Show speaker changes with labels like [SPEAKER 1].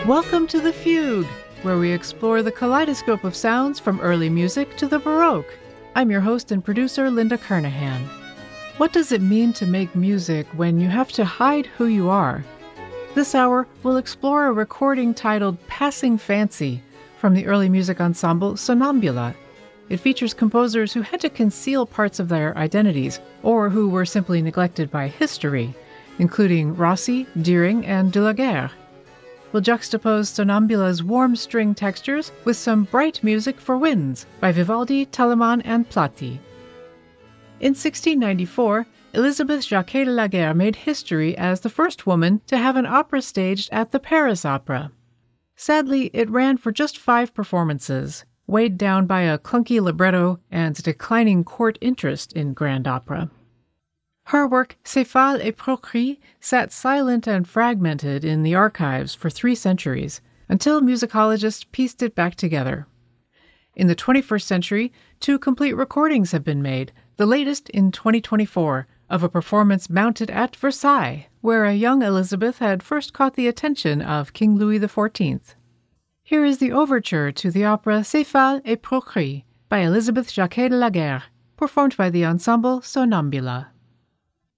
[SPEAKER 1] Welcome to The Fugue, where we explore the kaleidoscope of sounds from early music to the Baroque. I'm your host and producer, Linda Kernahan. What does it mean to make music when you have to hide who you are? This hour, we'll explore a recording titled Passing Fancy from the early music ensemble Sonnambula. It features composers who had to conceal parts of their identities or who were simply neglected by history, including Rossi, Deering, and de la Guerre. We'll juxtapose Sonnambula's warm string textures with some bright music for winds by Vivaldi, Telemann, and Platti. In 1694, Elisabeth Jacquet de la Guerre made history as the first woman to have an opera staged at the Paris Opera. Sadly, it ran for just 5 performances, weighed down by a clunky libretto and declining court interest in grand opera. Her work, Céphale et Procris, sat silent and fragmented in the archives for 3 centuries, until musicologists pieced it back together. In the 21st century, 2 complete recordings have been made, the latest in 2024, of a performance mounted at Versailles, where a young Elizabeth had first caught the attention of King Louis XIV. Here is the overture to the opera Céphale et Procris by Elisabeth Jacquet de la Guerre, performed by the ensemble Sonnambula.